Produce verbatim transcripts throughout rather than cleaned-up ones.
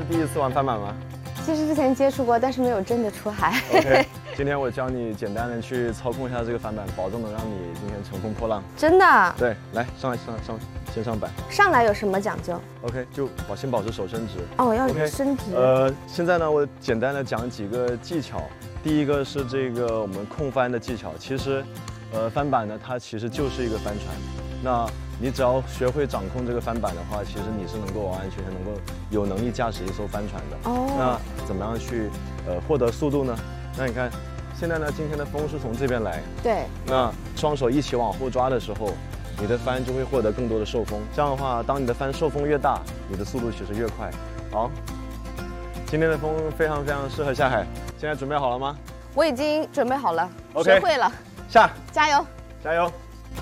第一次玩翻板吗？ 其实之前接触过，但是没有真的出海。 OK， 今天我教你简单的去操控一下这个翻板，保证能让你今天乘风破浪。 真的？ 对，来上来上来上来先上板。 上来有什么讲究 ？OK， 就保先保持手伸直。 哦，要伸直。 呃，现在呢，我简单的讲几个技巧。第一个是这个我们控翻的技巧。其实，呃，翻板呢，它其实就是一个帆船。那你只要学会掌控这个翻板的话，其实你是能够完完全全能够有能力驾驶一艘帆船的。哦。那怎么样去呃获得速度呢？那你看，现在呢，今天的风是从这边来。对。那双手一起往后抓的时候，你的帆就会获得更多的受风。这样的话，当你的帆受风越大，你的速度其实越快。好，今天的风非常非常适合下海。现在准备好了吗？ 我已经准备好了， okay, 学会了。 下， 加油， 加油！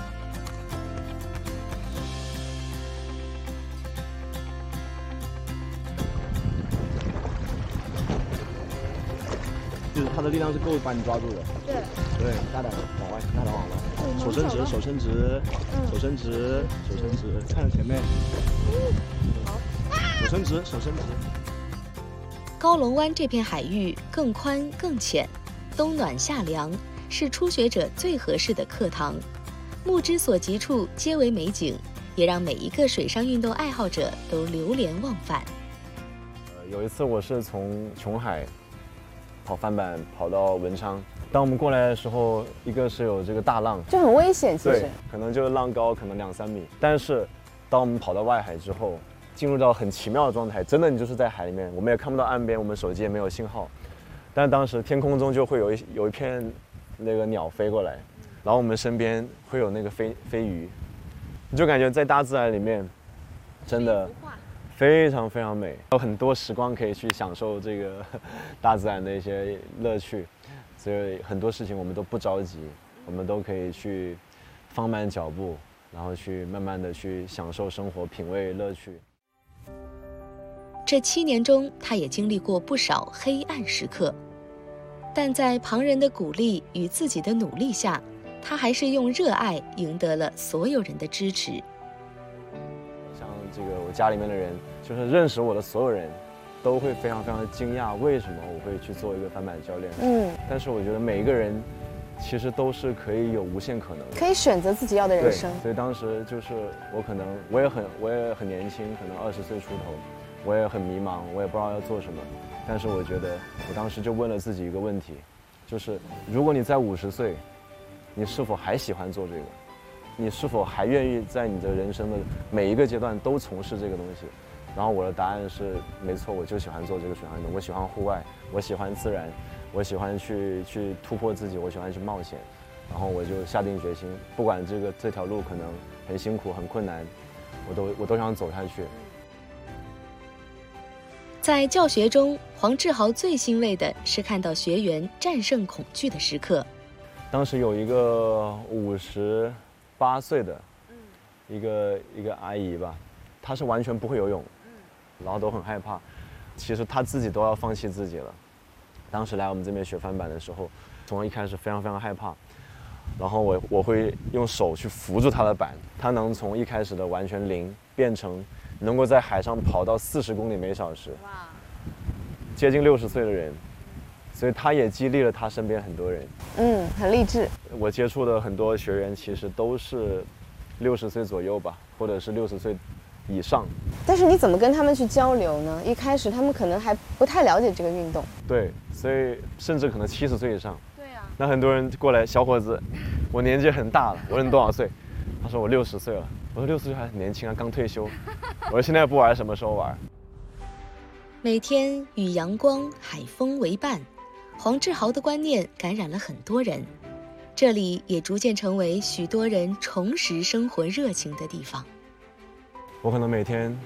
就是它的力量是够把你抓住的。对。对，大胆往外，大胆往外，手伸直，手伸直，手伸直，手伸直，看着前面。好。手伸直，手伸直。 高龙湾这片海域更宽更浅，冬暖夏凉，是初学者最合适的课堂。目之所及处皆为美景，也让每一个水上运动爱好者都流连忘返。 呃，有一次我是从琼海跑翻板跑到文昌，当我们过来的时候，一个是有这个大浪， 就很危险，其实对，可能就是浪高可能两三米，但是当我们跑到外海之后，进入到很奇妙的状态，真的你就是在海里面，我们也看不到岸边，我们手机也没有信号，但当时天空中就会有一有一片那个鸟飞过来，然后我们身边会有那个飞飞鱼，你就感觉在大自然里面，真的非常非常美，有很多时光可以去享受这个大自然的一些乐趣，所以很多事情我们都不着急，我们都可以去放慢脚步，然后去慢慢的去享受生活，品味乐趣。 这七年中，他也经历过不少黑暗时刻，但在旁人的鼓励与自己的努力下，他还是用热爱赢得了所有人的支持。 像这个我家里面的人，就是认识我的所有人，都会非常非常的惊讶，为什么我会去做一个翻板教练？嗯，但是我觉得每一个人其实都是可以有无限可能的， 可以选择自己要的人生。 所以当时就是我可能我也很我也很年轻，可能二十岁出头。我也很迷茫，我也不知道要做什么，但是我觉得我当时就问了自己一个问题，就是如果你在五十岁，你是否还喜欢做这个？你是否还愿意在你的人生的每一个阶段都从事这个东西？然后我的答案是没错，我就喜欢做这个水上运动，我喜欢户外，我喜欢自然，我喜欢去去突破自己，我喜欢去冒险，然后我就下定决心，不管这个这条路可能很辛苦很困难，我都我都想走下去。 在教学中，黄志豪最欣慰的是看到学员战胜恐惧的时刻。 当时有一个五十八岁的，一个一个阿姨吧，她是完全不会游泳，然后都很害怕，其实她自己都要放弃自己了。当时来我们这边学翻板的时候，从一开始非常非常害怕，然后我我会用手去扶住她的板，她能从一开始的完全零变成能够在海上跑到四十公里每小时，接近六十岁的人，所以他也激励了他身边很多人。 嗯，很励志。 我接触的很多学员其实都是六十岁左右吧，或者是六十岁以上。 但是你怎么跟他们去交流呢？一开始他们可能还不太了解这个运动。 对，所以甚至可能七十岁以上。 对啊。 那很多人过来，小伙子，我年纪很大了，我说你多少岁？他说我六十岁了。我说六十岁还很年轻啊，刚退休。我说现在不玩，什么时候玩？ 每天与阳光、海风为伴，黄志豪的观念感染了很多人，这里也逐渐成为许多人重拾生活热情的地方。 我可能每天